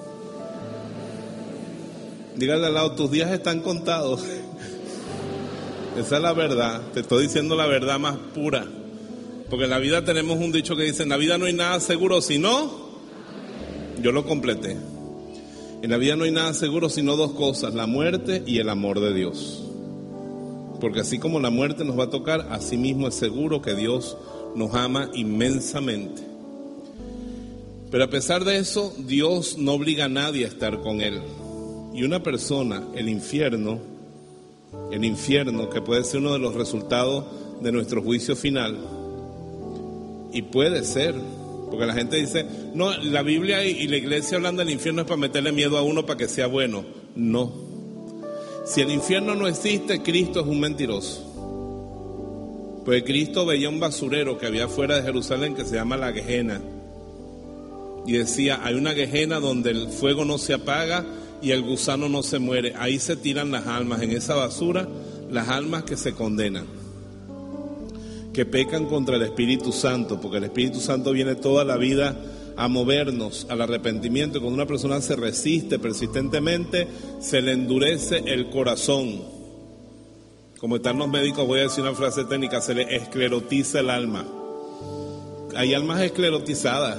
Dígale al lado, tus días están contados. Esa es la verdad. Te estoy diciendo la verdad más pura. Porque en la vida tenemos un dicho que dice, en la vida no hay nada seguro, sino... Yo lo completé. En la vida no hay nada seguro sino dos cosas, la muerte y el amor de Dios. Porque así como la muerte nos va a tocar, así mismo es seguro que Dios nos ama inmensamente. Pero a pesar de eso, Dios no obliga a nadie a estar con Él. Y una persona, el infierno, el infierno que puede ser uno de los resultados de nuestro juicio final, y puede ser, porque la gente dice, no, la Biblia y la iglesia hablan del infierno es para meterle miedo a uno para que sea bueno. No. Si el infierno no existe, Cristo es un mentiroso. Porque Cristo veía un basurero que había fuera de Jerusalén que se llama la Gehenna. Y decía, hay una Gehenna donde el fuego no se apaga y el gusano no se muere. Ahí se tiran las almas, en esa basura, las almas que se condenan, que pecan contra el Espíritu Santo, porque el Espíritu Santo viene toda la vida a movernos al arrepentimiento. Y cuando una persona se resiste persistentemente, se le endurece el corazón. Como están los médicos, voy a decir una frase técnica, se le esclerotiza el alma. Hay almas esclerotizadas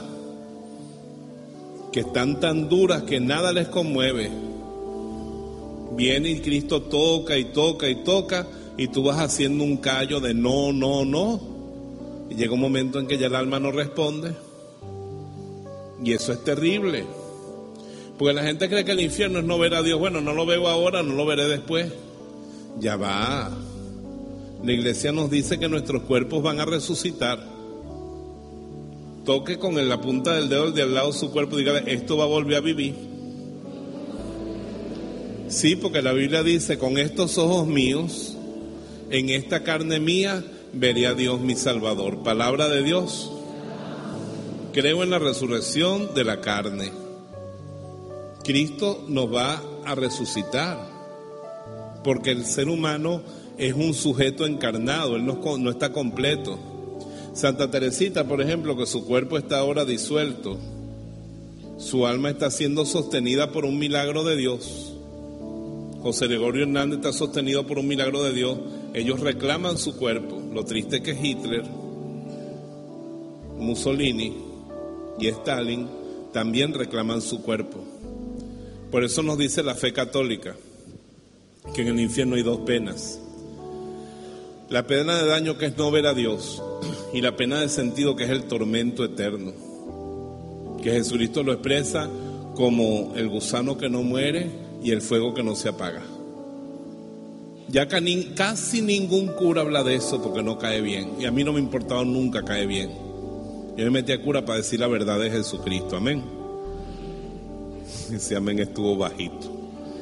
que están tan duras que nada les conmueve. Viene y Cristo toca y toca y toca, y tú vas haciendo un callo de no, no, no, y llega un momento en que ya el alma no responde, y eso es terrible, porque la gente cree que el infierno es no ver a Dios. Bueno, no lo veo ahora, no lo veré después. Ya va. La iglesia nos dice que nuestros cuerpos van a resucitar. Toque con la punta del dedo de al lado de su cuerpo y dígale, esto va a volver a vivir. Sí, porque la Biblia dice, con estos ojos míos, en esta carne mía, veré a Dios mi Salvador. Palabra de Dios. Creo en la resurrección de la carne. Cristo nos va a resucitar, porque el ser humano es un sujeto encarnado, él no, no está completo. Santa Teresita, por ejemplo, que su cuerpo está ahora disuelto, su alma está siendo sostenida por un milagro de Dios. José Gregorio Hernández está sostenido por un milagro de Dios. Ellos reclaman su cuerpo. Lo triste es que Hitler, Mussolini y Stalin también reclaman su cuerpo. Por eso nos dice la fe católica que en el infierno hay dos penas: la pena de daño, que es no ver a Dios, y la pena de sentido, que es el tormento eterno, que Jesucristo lo expresa como el gusano que no muere y el fuego que no se apaga. Ya casi ningún cura habla de eso porque no cae bien, y a mí no me ha importado nunca caer bien. Yo me metí a cura para decir la verdad de Jesucristo, amén. Ese amén estuvo bajito,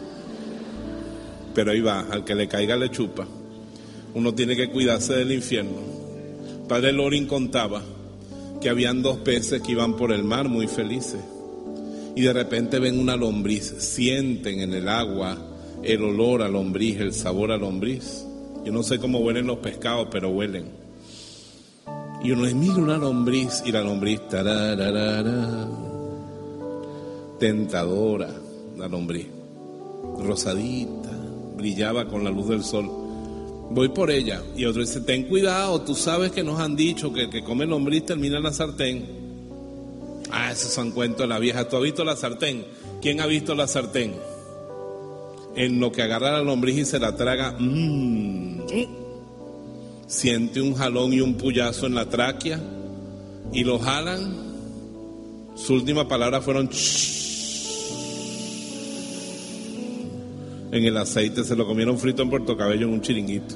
pero ahí va, al que le caiga le chupa. Uno tiene que cuidarse del infierno. Padre Lorin contaba que habían dos peces que iban por el mar muy felices, y de repente ven una lombriz, sienten en el agua el olor a lombriz, el sabor a lombriz. Yo no sé cómo huelen los pescados, pero huelen. Y uno les mira una lombriz y la lombriz, tararara, tentadora, la lombriz, rosadita, brillaba con la luz del sol. Voy por ella y otro dice, ten cuidado, tú sabes que nos han dicho que el que come lombriz termina en la sartén. Ah, esos son cuentos de la vieja. ¿Tú has visto la sartén? ¿Quién ha visto la sartén? En lo que agarra la lombriz y se la traga, mmm, siente un jalón y un puyazo en la tráquea y lo jalan. Su última palabra fueron en el aceite. Se lo comieron frito en Puerto Cabello en un chiringuito.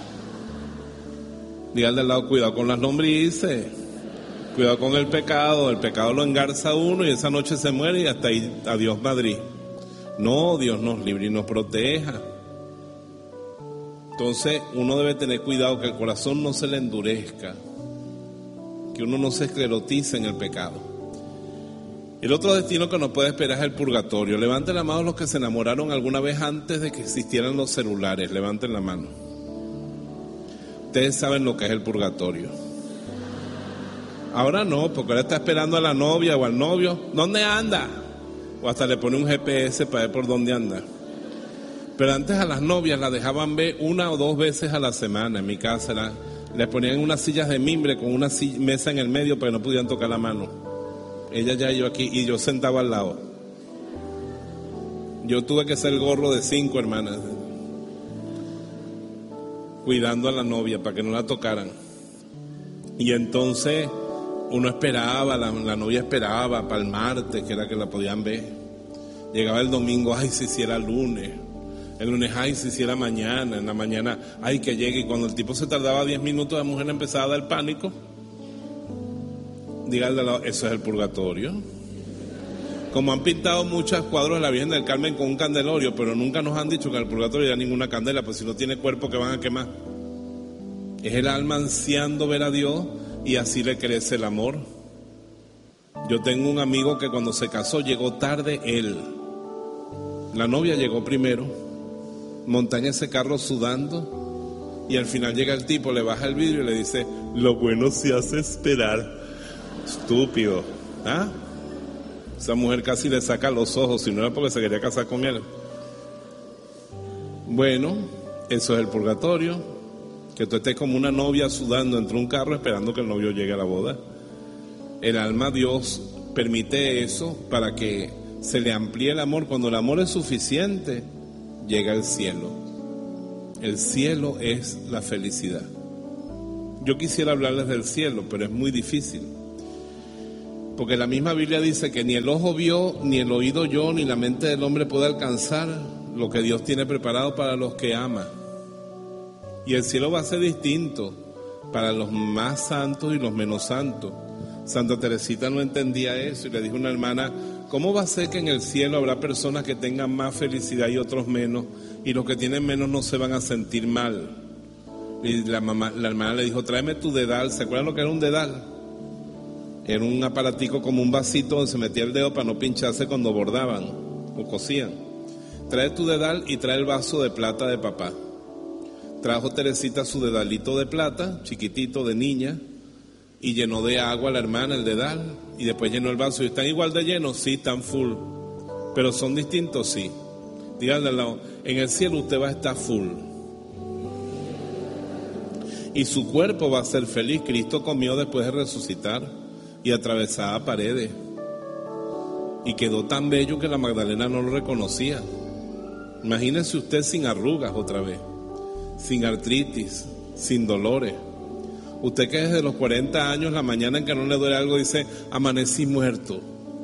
Dígale al lado, cuidado con las lombrices, cuidado con el pecado. El pecado lo engarza a uno y esa noche se muere y hasta ahí, adiós Madrid. No, Dios nos libre y nos proteja. Entonces uno debe tener cuidado que el corazón no se le endurezca, que uno no se esclerotice en el pecado. El otro destino que nos puede esperar es el purgatorio. Levanten la mano los que se enamoraron alguna vez antes de que existieran los celulares. Levanten la mano. Ustedes saben lo que es el purgatorio. Ahora no, porque ahora está esperando a la novia o al novio. ¿Dónde anda? O hasta le pone un G P S para ver por dónde anda. Pero antes a las novias las dejaban ver una o dos veces a la semana. En mi casa la, les ponían unas sillas de mimbre con una silla, mesa en el medio para que no pudieran tocar la mano. Ella ya y yo aquí y yo sentaba al lado. Yo tuve que ser el gorro de cinco hermanas, cuidando a la novia para que no la tocaran. Y entonces uno esperaba, la, la novia esperaba para el martes, que era que la podían ver. Llegaba el domingo, ay, si hiciera lunes. El lunes, ay, si hiciera mañana. En la mañana, ay, que llegue. Y cuando el tipo se tardaba diez minutos, la mujer empezaba a dar pánico. Dígale, eso es el purgatorio. Como han pintado muchos cuadros de la Virgen del Carmen con un candelorio, pero nunca nos han dicho que en el purgatorio ya ninguna candela, pues si no tiene cuerpo que van a quemar. Es el alma ansiando ver a Dios y así le crece el amor. Yo tengo un amigo que cuando se casó llegó tarde él. La novia llegó primero, monta en ese carro sudando y al final llega el tipo, le baja el vidrio y le dice, lo bueno se hace esperar. Estúpido, ¿ah? Esa mujer casi le saca los ojos, si no era porque se quería casar con él. Bueno, eso es el purgatorio, que tú estés como una novia sudando entre un carro esperando que el novio llegue a la boda. El alma, Dios permite eso para que se le amplíe el amor. Cuando el amor es suficiente, llega el cielo. El cielo es la felicidad. Yo quisiera hablarles del cielo, pero es muy difícil. Porque la misma Biblia dice que ni el ojo vio, ni el oído oyó, ni la mente del hombre puede alcanzar lo que Dios tiene preparado para los que ama. Y el cielo va a ser distinto para los más santos y los menos santos. Santa Teresita no entendía eso y le dijo a una hermana, ¿cómo va a ser que en el cielo habrá personas que tengan más felicidad y otros menos? Y los que tienen menos no se van a sentir mal. Y la, mamá, la hermana le dijo, tráeme tu dedal. ¿Se acuerdan lo que era un dedal? Era un aparatico como un vasito donde se metía el dedo para no pincharse cuando bordaban o cosían. Trae tu dedal y trae el vaso de plata de papá. Trajo Teresita su dedalito de plata, chiquitito de niña, y llenó de agua a la hermana el dedal, y después llenó el vaso. ¿Y están igual de llenos? Sí, están full. ¿Pero son distintos? Sí. Díganle al lado, en el cielo usted va a estar full. Y su cuerpo va a ser feliz. Cristo comió después de resucitar y atravesaba paredes. Y quedó tan bello que la Magdalena no lo reconocía. Imagínese usted sin arrugas otra vez, sin artritis, sin dolores. Usted que desde los cuarenta años, la mañana en que no le duele algo, dice, amanecí muerto.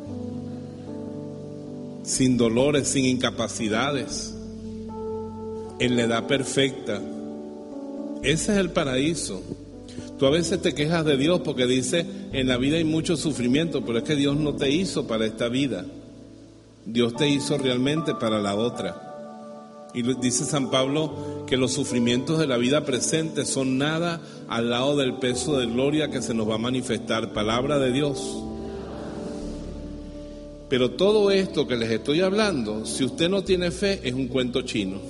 Sin dolores, sin incapacidades, en la edad perfecta. Ese es el paraíso. Tú a veces te quejas de Dios porque dice, en la vida hay mucho sufrimiento, pero es que Dios no te hizo para esta vida. Dios te hizo realmente para la otra. Y dice San Pablo que los sufrimientos de la vida presente son nada al lado del peso de gloria que se nos va a manifestar. Palabra de Dios. Pero todo esto que les estoy hablando, si usted no tiene fe, es un cuento chino.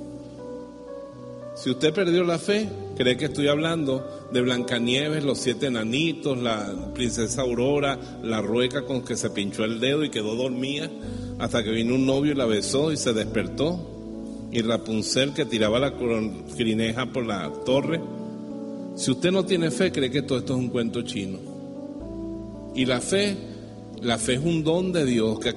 Si usted perdió la fe, cree que estoy hablando de Blancanieves, los siete enanitos, la princesa Aurora, la rueca con que se pinchó el dedo y quedó dormida hasta que vino un novio y la besó y se despertó, y Rapunzel que tiraba la crineja por la torre. Si usted no tiene fe, cree que todo esto es un cuento chino. Y la fe, la fe es un don de Dios que...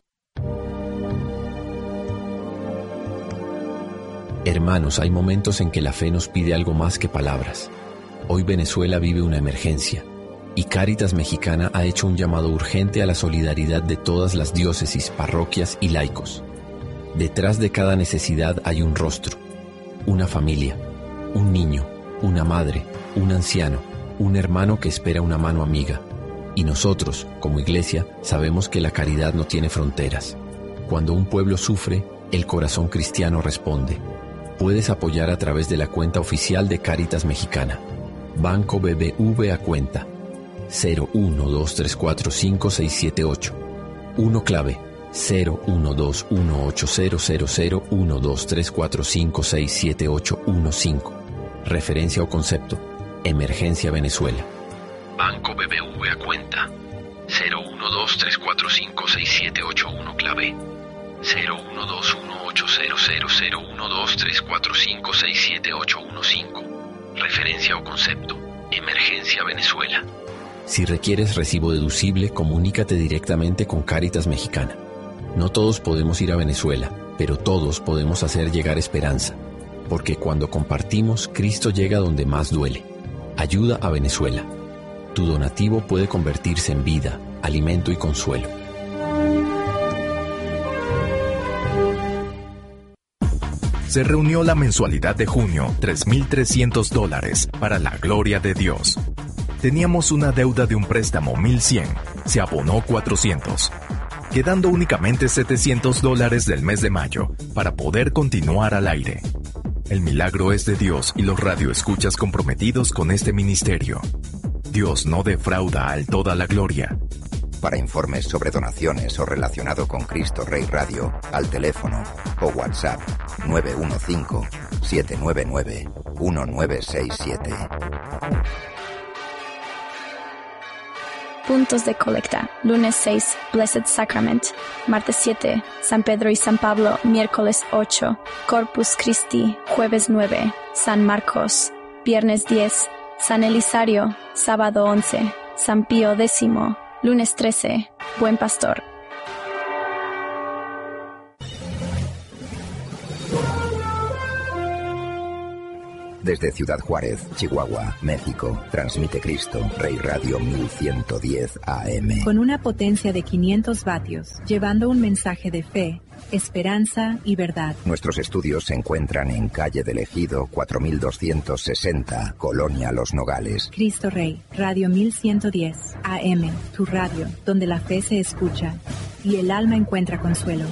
Hermanos, hay momentos en que la fe nos pide algo más que palabras. Hoy Venezuela vive una emergencia y Cáritas Mexicana ha hecho un llamado urgente a la solidaridad de todas las diócesis, parroquias y laicos. Detrás de cada necesidad hay un rostro, una familia, un niño, una madre, un anciano, un hermano que espera una mano amiga. Y nosotros, como iglesia, sabemos que la caridad no tiene fronteras. Cuando un pueblo sufre, el corazón cristiano responde. Puedes apoyar a través de la cuenta oficial de Cáritas Mexicana. Banco B B V a cuenta cero uno dos tres cuatro cinco seis siete ocho. uno clave cero uno dos uno ocho cero cero cero uno dos tres cuatro cinco seis siete ocho uno cinco. Referencia o concepto: Emergencia Venezuela. Banco B B V a cuenta cero uno dos tres cuatro cinco seis siete ocho uno clave cero uno dos uno ocho cero cero cero uno dos tres cuatro cinco seis siete ocho uno cinco. Referencia o concepto: Emergencia Venezuela. Si requieres recibo deducible, comunícate directamente con Cáritas Mexicana. No todos podemos ir a Venezuela, pero todos podemos hacer llegar esperanza, porque cuando compartimos, Cristo llega donde más duele. Ayuda a Venezuela. Tu donativo puede convertirse en vida, alimento y consuelo. Se reunió la mensualidad de junio, tres mil trescientos dólares, para la gloria de Dios. Teníamos una deuda de un préstamo mil cien, se abonó cuatrocientos, quedando únicamente setecientos dólares del mes de mayo para poder continuar al aire. El milagro es de Dios y los radioescuchas comprometidos con este ministerio. Dios no defrauda al toda la gloria. Para informes sobre donaciones o relacionado con Cristo Rey Radio, al teléfono o WhatsApp nueve uno cinco, siete nueve nueve, uno nueve seis siete. Puntos de colecta. Lunes seis, Blessed Sacrament. Martes siete, San Pedro y San Pablo. Miércoles ocho, Corpus Christi. Jueves nueve, San Marcos. Viernes diez, San Elisario. Sábado once, San Pío X. Lunes trece, Buen Pastor. Desde Ciudad Juárez, Chihuahua, México, transmite Cristo Rey Radio mil ciento diez A M. Con una potencia de quinientos vatios, llevando un mensaje de fe, esperanza y verdad. Nuestros estudios se encuentran en calle del Ejido cuatro mil doscientos sesenta, Colonia Los Nogales. Cristo Rey, Radio mil ciento diez A M, tu radio, donde la fe se escucha y el alma encuentra consuelo.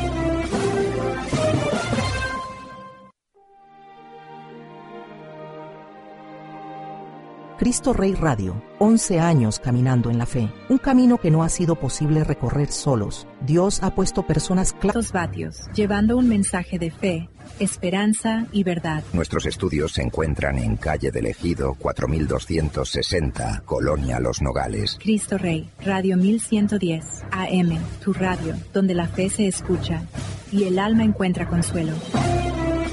Cristo Rey Radio, once años caminando en la fe, un camino que no ha sido posible recorrer solos. Dios ha puesto personas claves. Vatios, llevando un mensaje de fe, esperanza y verdad. Nuestros estudios se encuentran en calle del Ejido cuatro mil doscientos sesenta, Colonia Los Nogales. Cristo Rey, Radio mil ciento diez A M, tu radio, donde la fe se escucha y el alma encuentra consuelo.